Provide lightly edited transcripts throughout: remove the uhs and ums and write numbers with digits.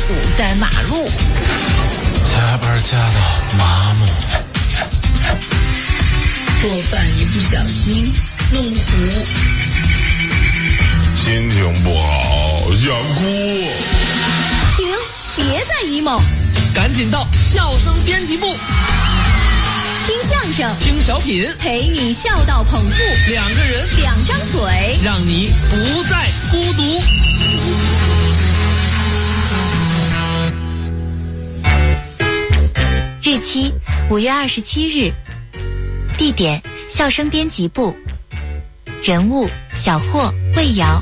堵在马路。 加班加到麻木。 做饭一不小心弄糊。 心情不好想哭。 停，别再 emo， 赶紧到笑声编辑部， 听相声， 听小品， 陪你笑到捧腹， 两个人， 两张嘴， 让你不再孤独。 日期5月27日，地点笑声编辑部，人物小霍、魏瑶。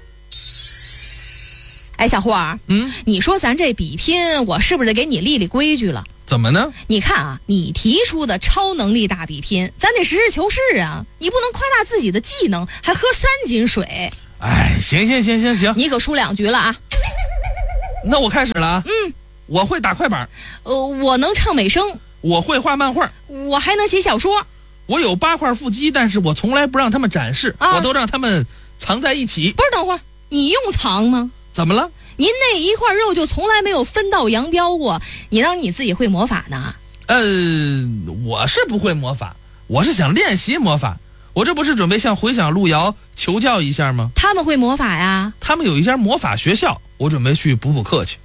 哎，小霍儿，你说咱这比拼，我是不是得给你立立规矩了？ 怎么呢？ 你看啊，你提出的超能力大比拼，咱得实事求是啊，你不能夸大自己的技能，还喝3斤水。 哎，行， 你可输2局了啊！ 那我开始了啊。我会打快板， 我能唱美声， 我会画漫画， 我还能写小说。 我有8块腹肌，但是我从来不让他们展示，我都让他们藏在一起。 不是，等会儿你用藏吗？ 怎么了？ 您那一块肉就从来没有分道扬镳过，你当你自己会魔法呢？ 我是不会魔法，我是想练习魔法。我这不是准备向回响路遥求教一下吗？ 他们会魔法呀？ 他们有一家魔法学校，我准备去补客气。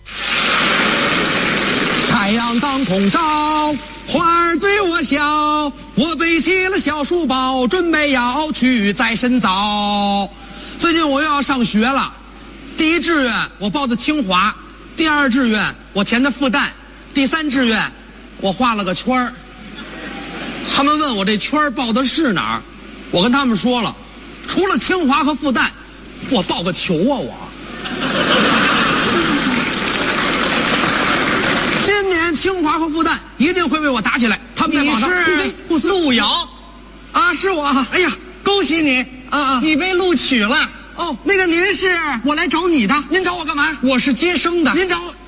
太阳当空照，花儿对我笑，我背起了小书包，准备要去再深造。最近我又要上学了，第一志愿我报的清华，第2志愿我填的复旦，第3志愿我画了个圈儿。他们问我这圈儿报的是哪儿，我跟他们说了，除了清华和复旦，我报个球啊我。今年清华和复旦一定会为我打起来。他们在网上你是路遥啊，是我。哎呀， 恭喜你你被录取了。 哦，那个您是？ 我来找你的。 您找我干嘛？ 我是接生的。 您找我？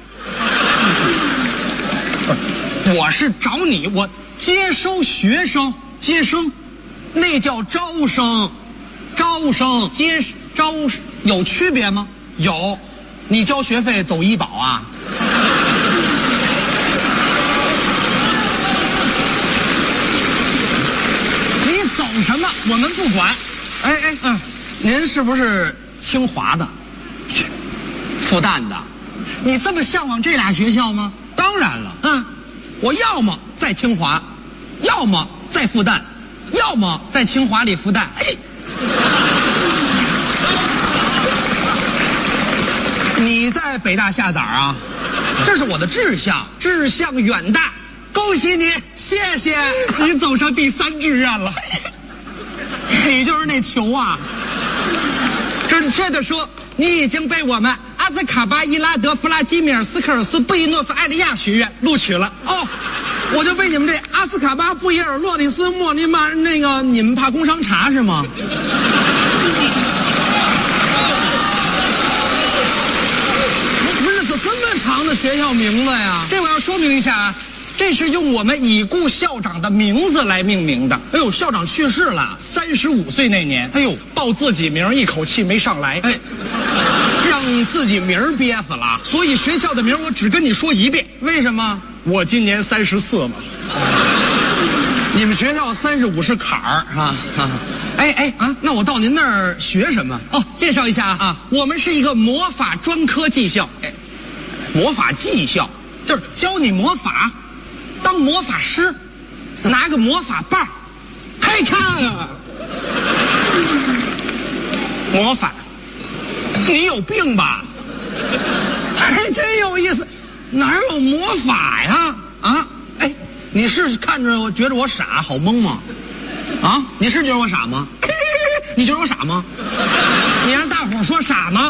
我是找你，我接收学生，接生， 那叫招生，招生招有区别吗？ 有，你交学费走医保啊？ 你走什么？我们不管。 您是不是清华的？复旦的？ 你这么向往这俩学校吗？ 当然了，我要么在清华，要么在复旦，要么在清华里复旦。 你在北大下崽啊？这是我的志向， 志向远大，恭喜你， 谢谢。 你走上第3志愿了。 你就是那球啊？ 准确的说，你已经被我们阿兹卡巴伊拉德弗拉基米尔斯科尔斯布宜诺斯艾利亚学院录取了。 哦，我就被你们这阿斯卡巴布伊尔洛里斯莫尼玛那个，你们怕工商查是吗？不是，这么长的学校名字呀？ 这我要说明一下啊，这是用我们已故校长的名字来命名的。 哎呦，校长去世了 ，35岁那年。 哎呦， 报自己名一口气没上来， 让自己名憋死了。 所以学校的名我只跟你说一遍。 为什么？ 我今年34嘛。 你们学校35是坎儿啊？那我到您那儿学什么？ 介绍一下啊，我们是一个魔法专科技校。 魔法技校就是教你魔法，当魔法师，拿个魔法棒，嘿看啊，魔法。 你有病吧？还真有意思，哪有魔法呀？你是看着我觉得我傻好蒙吗？你是觉得我傻吗？你觉得我傻吗？ 你让大伙说傻吗？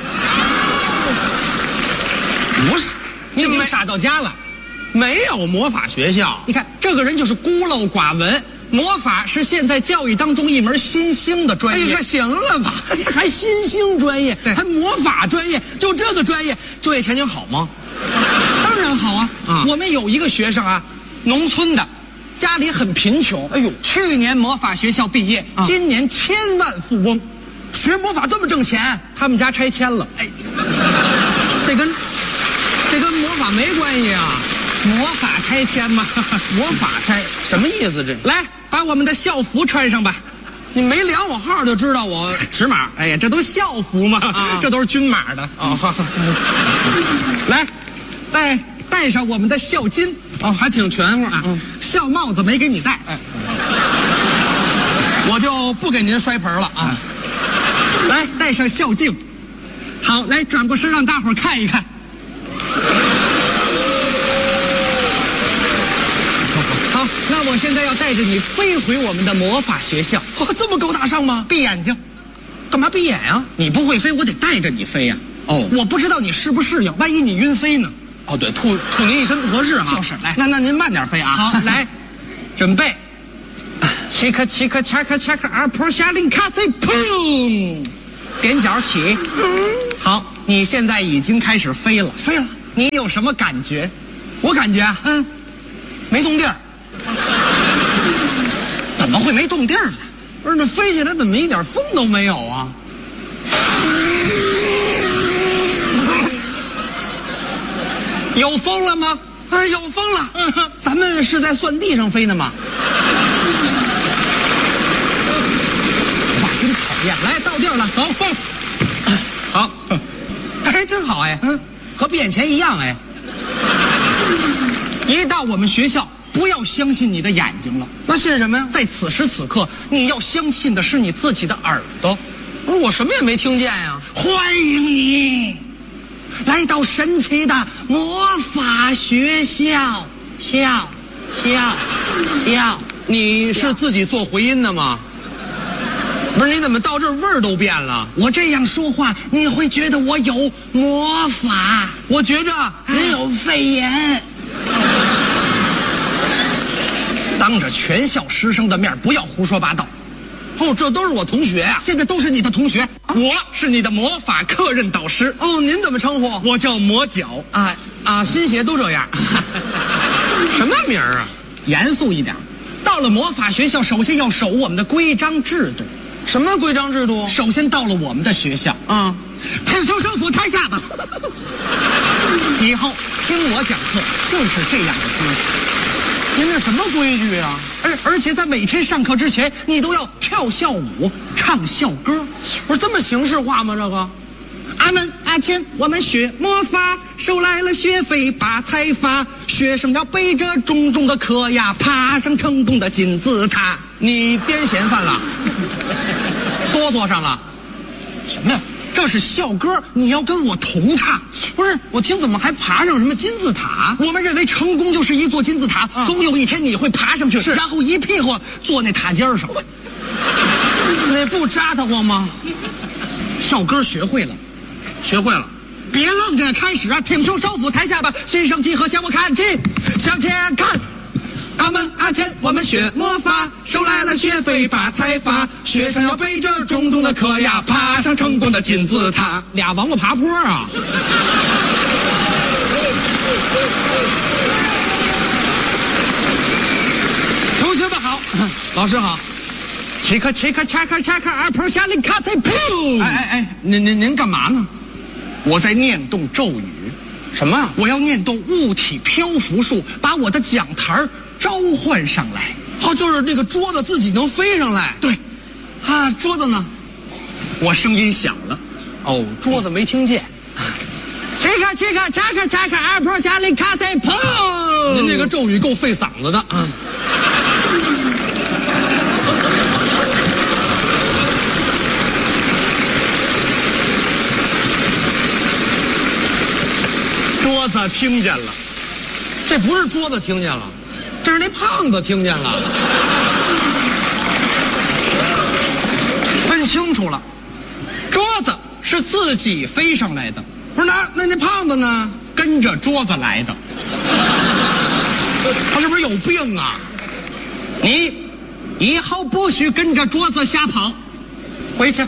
不是， 你已经傻到家了。 没有魔法学校。 你看这个人就是孤陋寡闻。魔法是现在教育当中一门新兴的专业。 行了吧？还新兴专业，还魔法专业，就这个专业就业前景好吗？ 当然好啊。我们有一个学生啊，农村的，家里很贫穷。去年魔法学校毕业，今年千万富翁。 学魔法这么挣钱？ 他们家拆迁了。 这跟这跟魔法没关系啊。 魔法拆迁嘛。 魔法拆什么意思这？ 来，把我们的校服穿上吧。 你没量我号就知道我尺码。 哎呀，这都校服嘛，这都是均码的。 好。 来，再戴上我们的校巾。 还挺全乎啊。 校帽子没给你戴。 我就不给您摔盆了啊。 来，戴上校镜。好，来转过身让大伙儿看一看。好，那我现在要带着你飞回我们的魔法学校。 这么高大上吗？ 闭眼睛。 干嘛闭眼呀？ 你不会飞，我得带着你飞呀。我不知道你适不适应，万一你晕飞呢？ 对，吐您一身不合适哈。 就是，来， 那您慢点飞啊。 好，来，准备。七克七克恰克恰克二坡下令卡塞砰，踮脚起。好，你现在已经开始飞了。 飞了， 你有什么感觉？ 我感觉没动地儿。 怎么会没动地儿呢？ 不是，这飞起来怎么一点风都没有啊？ 有风了吗？ 有风了。咱们是在算地上飞呢吗？ 哇，真讨厌！来，到地儿了，走。好， 真好哎。和闭眼前一样哎。 一到我们学校，不要相信你的眼睛了。 那信什么呀？ 在此时此刻，你要相信的是你自己的耳朵。 不是，我什么也没听见呀。 欢迎你来到神奇的魔法学校。笑。 你是自己做回音的吗？不是，你怎么到这味儿都变了？ 我这样说话，你会觉得我有魔法。 我觉着您有肺炎。当着全校师生的面，不要胡说八道。 这都是我同学呀。 现在都是你的同学。我是你的魔法课任导师。 您怎么称呼？ 我叫魔角。 新鞋都这样。什么名儿啊？ 严肃一点。到了魔法学校，首先要守我们的规章制度。 什么规章制度？ 首先到了我们的学校，天修生府台下吧。以后听我讲课就是这样的规矩。 您这什么规矩啊？ 而且在每天上课之前，你都要跳校舞、唱校歌。 不是这么形式化吗？这个。 阿门阿谦，我们学魔法，收来了学费把财发，学生要背着重重的课呀，爬上成功的金字塔。 你癫痫犯了？哆嗦上了？ 什么呀？这是校歌，你要跟我同唱。 不是，我听怎么还爬上什么金字塔？ 我们认为成功就是一座金字塔，总有一天你会爬上去，然后一屁股坐那塔尖上。 那不扎得慌吗？ 校歌学会了。别愣着，开始啊！听出首府台下吧，新生集合，向我看齐，向前看。阿门阿谦，我们学魔法，收来了学费把财发，学生要背着重重的课呀，爬上成功的金字塔。 俩王八爬坡啊！ 同学们好， 老师好。 切克恰克二坡下令卡塞砰！ 您干嘛呢？ 我在念动咒语。 什么啊？ 我要念动物体漂浮术，把我的讲台召唤上来。 就是那个桌子自己能飞上来。 对。 桌子呢？ 我声音小了。 桌子没听见。 切克恰克二坡下令卡塞砰！ 您这个咒语够费嗓子的。 桌子听见了。 这不是桌子听见了，这是那胖子听见了。 分清楚了，桌子是自己飞上来的。 不是，那胖子呢？ 跟着桌子来的。 他是不是有病啊？ 你以后不许跟着桌子瞎跑，回去。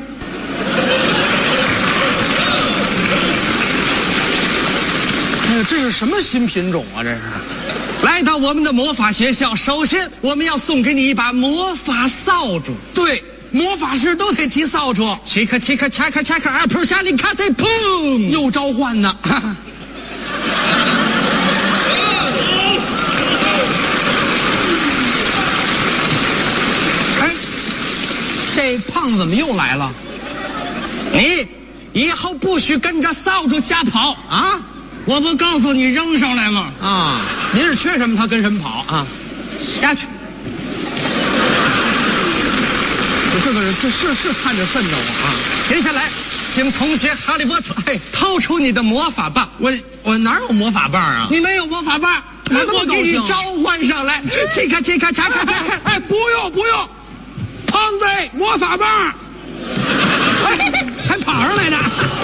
这是什么新品种啊？这是。 来到我们的魔法学校，首先我们要送给你一把魔法扫帚。 对，魔法师都得骑扫帚。 切克恰克二坡下令卡塞砰！ 又召唤呢。 这胖子怎么又来了？ 你以后不许跟着扫帚瞎跑啊！ 我不告诉你扔上来吗？ 啊，您是缺什么他跟什么跑啊？ 下去。 这个人这是看着瘆得慌啊！ 接下来，请同学哈利波特，掏出你的魔法棒。 我哪有魔法棒啊？ 你没有魔法棒，我给你召唤上来。切咔切咔嚓咔嚓！ 哎，不用，胖子魔法棒，哎，还跑上来的。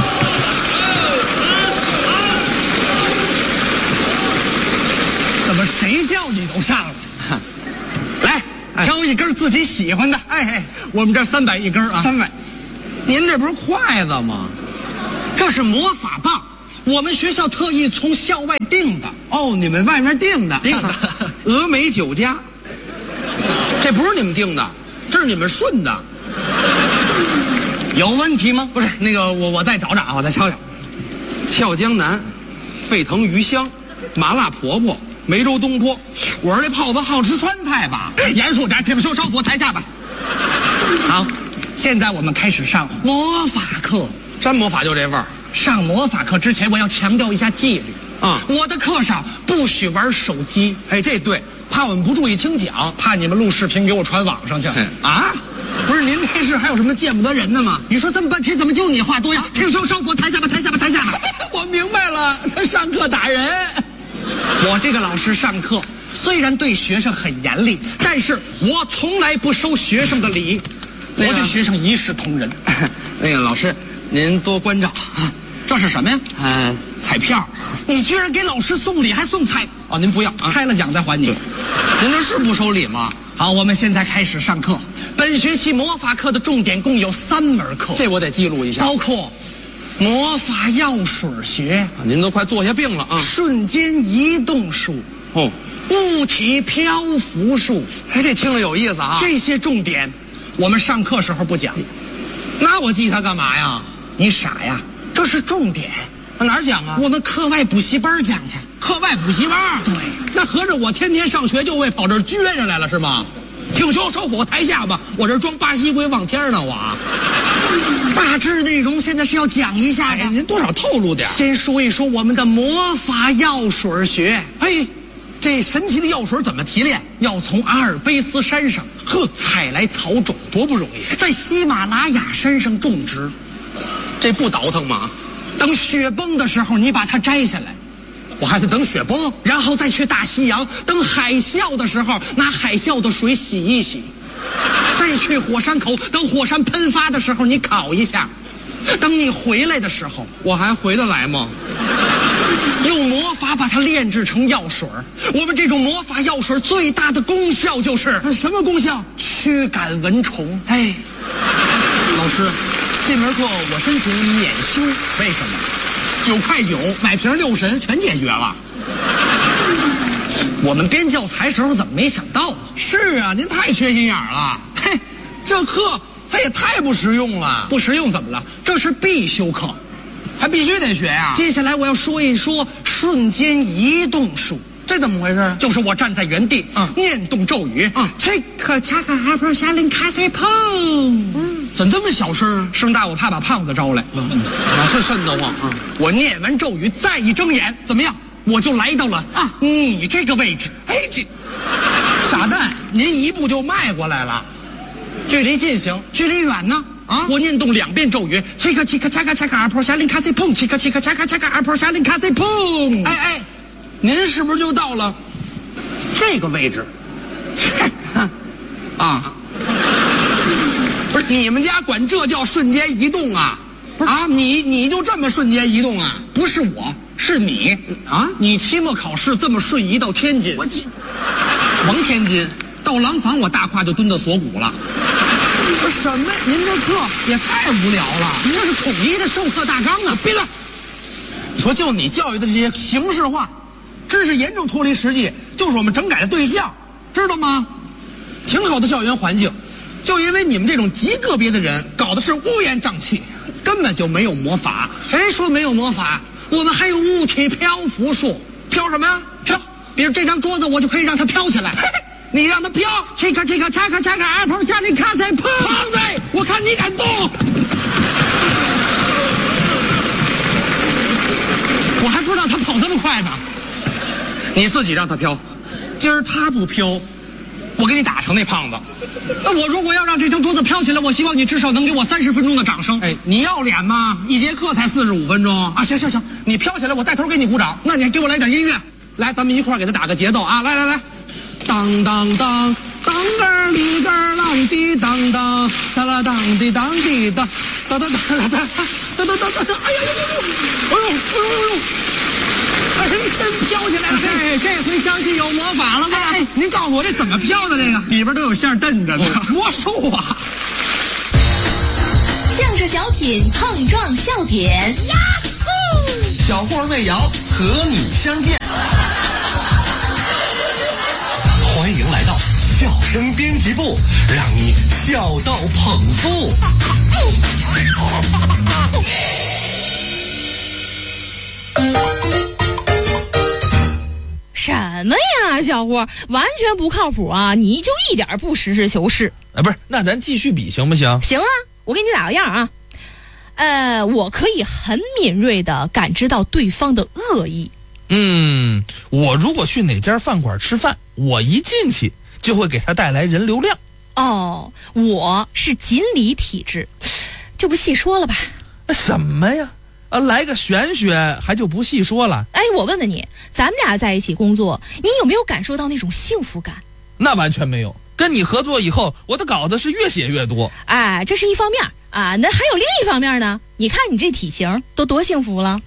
怎么谁叫你都上了？来，挑一根自己喜欢的。 哎， 我们这300一根啊 ，300。您这不是筷子吗？ 这是魔法棒，我们学校特意从校外订的。 哦，你们外面订的，峨眉酒家。这不是你们订的，这是你们顺的。 有问题吗？ 不是那个，我再找找啊，我再瞧瞧。俏江南、沸腾鱼香、麻辣婆婆、梅州东坡。我说这炮子好吃川菜吧？ 严肃点，铁不修烧火抬下巴。好，现在我们开始上魔法课。 沾魔法就这味儿。 上魔法课之前，我要强调一下纪律啊！ 我的课上不许玩手机。 哎，这对，怕我们不注意听讲， 怕你们录视频给我传网上去。 啊？不是您这是还有什么见不得人的吗？ 你说这么半天，怎么就你话多呀？铁不修烧火抬下巴，抬下巴，抬下巴。 我明白了，他上课打人。 我这个老师上课虽然对学生很严厉，但是我从来不收学生的礼。我对学生一视同仁。 那个老师，您多关照。 这是什么呀？ 彩票。 你居然给老师送礼，还送彩？ 哦，您不要啊， 开了奖再还你。 您这是不收礼吗？ 好，我们现在开始上课。本学期魔法课的重点共有3门课， 这我得记录一下， 包括魔法药水学。 您都快坐下病了啊！ 瞬间移动术。 哦， 物体漂浮术。 哎，这听着有意思啊！ 这些重点，我们上课时候不讲。 那我记它干嘛呀？ 你傻呀？这是重点。 哪儿讲啊？ 我们课外补习班讲去。 课外补习班？ 对。 那合着我天天上学就为跑这儿撅着来了是吗？挺胸烧火抬下巴，我这装巴西龟望天呢我。 大致内容现在是要讲一下的， 您多少透露点。 先说一说我们的魔法药水学。 嘿，这神奇的药水怎么提炼？ 要从阿尔卑斯山上采来草种， 多不容易， 在喜马拉雅山上种植。 这不倒腾吗？ 等雪崩的时候，你把它摘下来。 我还得等雪崩， 然后再去大西洋。等海啸的时候，拿海啸的水洗一洗。再去火山口，等火山喷发的时候，你烤一下。等你回来的时候， 我还回得来吗？ 用魔法把它炼制成药水。我们这种魔法药水最大的功效就是什么功效？ 驱赶蚊虫。 哎，老师，这门课我申请免修。 为什么 ？9块9买瓶六神全解决了。 我们编教材时候怎么没想到呢？ 是啊，您太缺心眼了。嘿，这课它也太不实用了。 不实用怎么了？这是必修课， 还必须得学呀。 接下来我要说一说瞬间移动术。 这怎么回事？ 就是我站在原地，念动咒语，切克恰克阿婆夏林卡塞砰。 怎么这么小声啊？ 声大我怕把胖子招来。 是瘆得慌啊！ 我念完咒语再一睁眼， 怎么样？ 我就来到了你这个位置。 哎，这傻蛋，您一步就迈过来了。 距离近行，距离远呢？我念动2遍咒语，切克恰克恰克阿婆夏林卡塞砰，切克恰克恰克阿婆夏林卡塞砰。 哎，您是不是就到了这个位置？不是，你们家管这叫瞬间移动啊？你就这么瞬间移动啊？ 不是我，是你啊！ 你期末考试这么瞬移到天津， 甭天津，到廊坊我大胯就蹲到锁骨了。不是什么？您这课也太无聊了。 您这是统一的授课大纲啊！ 闭嘴！你说就你教育的这些形式化，知识严重脱离实际，就是我们整改的对象，知道吗？挺好的校园环境，就因为你们这种极个别的人搞的是乌烟瘴气，根本就没有魔法。 谁说没有魔法？我们还有物体漂浮术。 飘什么呀？ 飘，比如这张桌子，我就可以让它飘起来。 你让他飘，这个掐个二头下，你看谁胖子？我看你敢动！我还不知道他跑这么快呢。你自己让他飘，今儿他不飘，我给你打成那胖子。那我如果要让这张桌子飘起来，我希望你至少能给我30分钟的掌声。哎，你要脸吗？一节课才45分钟啊！行，你飘起来，我带头给你鼓掌。那你还给我来点音乐，来，咱们一块儿给他打个节奏啊！来，当当当，当个里个啷滴当当，当啦当滴当滴当，当当当当当，哎呦！哎，真飘起来了！这回相信有魔法了吧？哎，您告诉我这怎么飘的？这个里边都有线蹬着呢，魔术啊！ 相声小品碰撞笑点，呀呼！ 小霍魏瑶和你相见。 欢迎来到笑声编辑部，让你笑到捧腹。 什么呀，小霍，完全不靠谱啊！你就一点不实事求是。 不是，那咱继续比行不行？ 行啊，我给你打个样啊。我可以很敏锐地感知到对方的恶意。 我如果去哪家饭馆吃饭，我一进去就会给他带来人流量。 哦，我是锦鲤体质，就不细说了吧。 什么呀？来个玄学还就不细说了。 哎，我问问你，咱们俩在一起工作，你有没有感受到那种幸福感？ 那完全没有。跟你合作以后，我的稿子是越写越多。 哎，这是一方面啊，那还有另一方面呢。你看你这体型都多幸福了。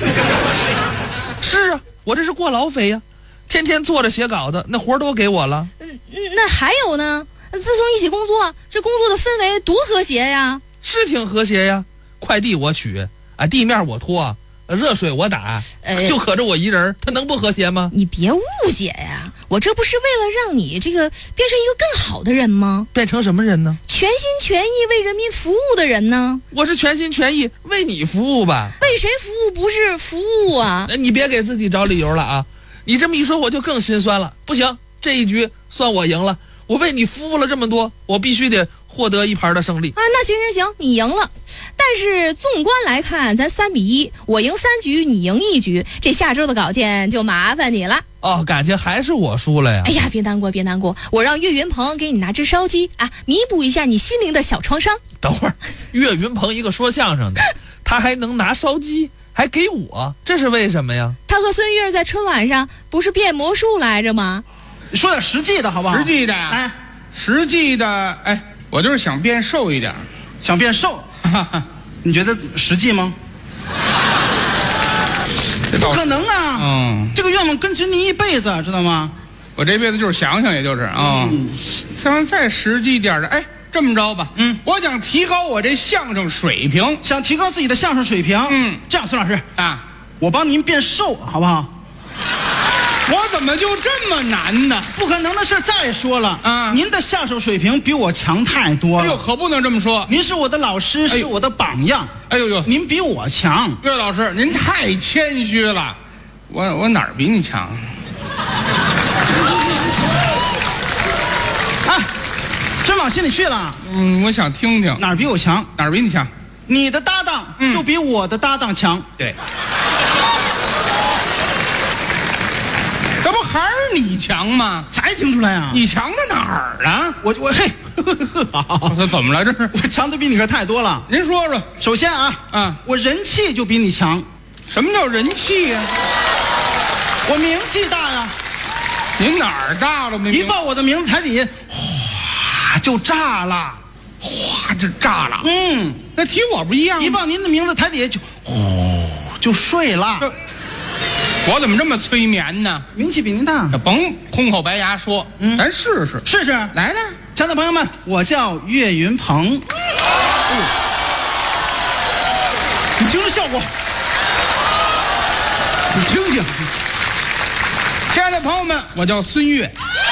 是啊，我这是过劳肥呀，天天坐着写稿子，那活都给我了。 那还有呢？自从一起工作，这工作的氛围多和谐呀。 是挺和谐呀，快递我取，地面我拖，热水我打，就可着我一人，他能不和谐吗？ 你别误解呀，我这不是为了让你这个变成一个更好的人吗？ 变成什么人呢？ 全心全意为人民服务的人呢？ 我是全心全意为你服务吧？ 为谁服务不是服务啊？ 你别给自己找理由了啊！你这么一说，我就更心酸了。不行，这一局算我赢了。我为你服务了这么多，我必须得获得一盘的胜利啊！那行，你赢了。但是纵观来看，咱3比1，我赢3局，你赢1局，这下周的稿件就麻烦你了。 哦，感情还是我输了呀？ 哎呀，别难过，我让岳云鹏给你拿只烧鸡啊，弥补一下你心灵的小创伤。 等会儿，岳云鹏一个说相声的，他还能拿烧鸡，还给我，这是为什么呀？ 他和孙悦在春晚上不是变魔术来着吗？ 说点实际的好不好？ 实际的，实际的，我就是想变瘦一点， 想变瘦，你觉得实际吗？不可能啊！这个愿望跟随你一辈子，知道吗？ 我这辈子就是想想，也就是啊。想再实际点的，这么着吧，我想提高我这相声水平， 想提高自己的相声水平。这样，孙老师啊，我帮您变瘦，好不好？ 我怎么就这么难呢？ 不可能的事再说了啊！您的相声水平比我强太多了。 哎呦，可不能这么说！ 您是我的老师，是我的榜样。 哎呦， 您比我强。 岳老师，您太谦虚了。我哪儿比你强？ 真往心里去了。 我想听听哪儿比我强， 哪儿比你强。 你的搭档就比我的搭档强。 对。这不还是你强吗？ 才听出来啊！ 你强在哪儿啊？ 我嘿， 他怎么了？这是我强的比你可太多了。 您说说。 首先我人气就比你强。 什么叫人气呀？ 我名气大呀。 您哪儿大了？ 一报我的名字，台底下哗就炸了， 哗就炸了。 那提我不一样。一报您的名字，台底下就呼就睡了。 我怎么这么催眠呢？ 名气比您大， 甭空口白牙说，咱试试。 试试， 来， 亲爱的朋友们，我叫岳云鹏。你听着效果，你听听。 亲爱的朋友们，我叫孙悦。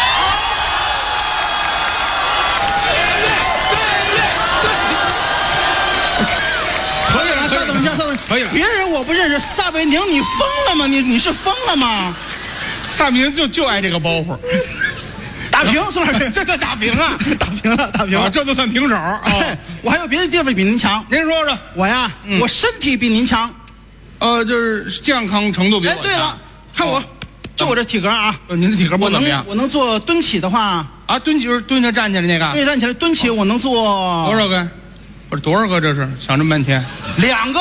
可以了，稍等一下， 可以了。 别人我不认识，撒贝宁，你疯了吗？你是疯了吗？ 撒贝宁就爱这个包袱。 打打平，孙老师， 这打平啊， 打平了，打平了， 这就算平手啊。 我还有别的地方比您强， 您说说。 我呀，我身体比您强， 就是健康程度比我强。 对了，看我，就我这体格啊， 您的体格不怎么样。 我能做蹲起的话啊，蹲起就是蹲下站起来那个。 对，站起来蹲起我能做多少个？不是多少个？这是想这么半天。 2个。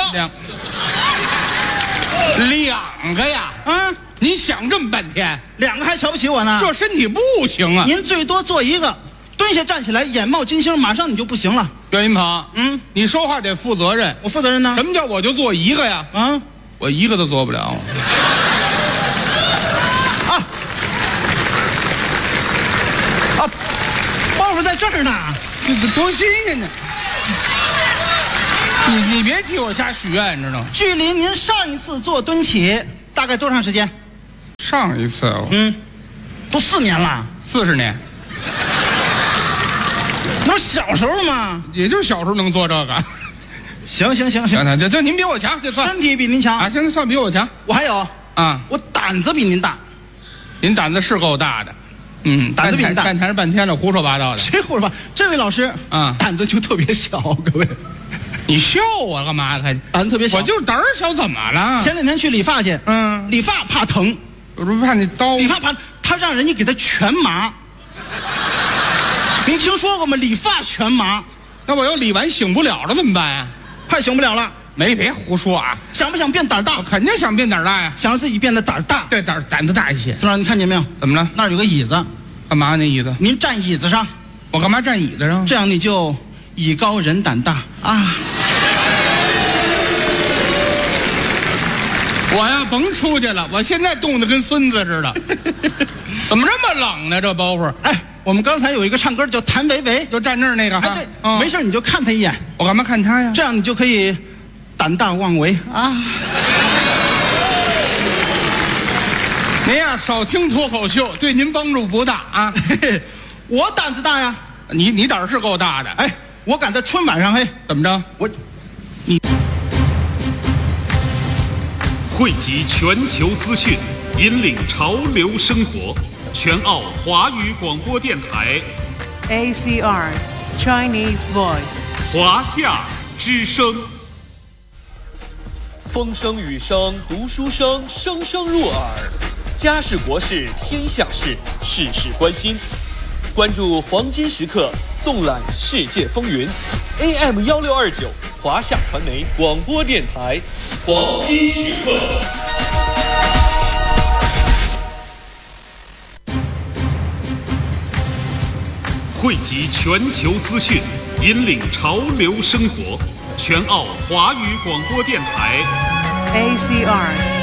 2个呀？啊，您想这么半天 ，2个还瞧不起我呢？ 这身体不行啊！ 您最多做1个，蹲下站起来眼冒金星，马上你就不行了。 岳云鹏，你说话得负责任。 我负责任呢。 什么叫我就做1个呀？啊，我1个都做不了。 包袱在这儿呢， 这多新鲜呢！你别替我瞎许愿，你知道吗？ 距离您上一次做蹲起大概多长时间？ 上一次， 都4年了 ，40年。 那不是小时候吗？ 也就小时候能做这个。 行， 这您比我强，这算身体比您强啊，现在算比我强。 我还有啊，我胆子比您大。 您胆子是够大的， 胆子比您大。 站台上半天了，胡说八道的。 谁胡说八道？这位老师啊，胆子就特别小，各位。 你笑我干嘛？还胆子特别小， 我就是胆儿小，怎么了？ 前2天去理发去，理发怕疼， 我不怕那刀， 理发怕他让人家给他全麻。您听说过吗？理发全麻， 那我要理完醒不了了怎么办呀？ 快醒不了了。 别胡说啊！ 想不想变胆大？ 我肯定想变胆大呀， 想让自己变得胆大。 对，胆子大一些。 孙老师，你看见没有？ 怎么了？ 那儿有个椅子， 干嘛那椅子？ 您站椅子上。 我干嘛站椅子上？ 这样你就艺高人胆大啊！ 我呀，甭出去了，我现在冻得跟孙子似的。怎么这么冷呢？这包袱。 哎，我们刚才有一个唱歌叫谭维维， 就站那儿那个。 哎，对，没事你就看他一眼。 我干嘛看他呀？ 这样你就可以胆大妄为啊！ 您呀，少听脱口秀，对您帮助不大啊。 我胆子大呀， 你胆儿是够大的。 哎，我敢在春晚上， 怎么着？ 汇集全球资讯，引领潮流生活。全澳华语广播电台 ACR Chinese Voice 华夏之声。 风声雨声读书声，声声入耳。家事国事天下事，事事关心。关注黄金时刻，纵览世界风云。AM1629华夏传媒广播电台，黄金时刻。 汇集全球资讯，引领潮流生活。全澳华语广播电台 ACR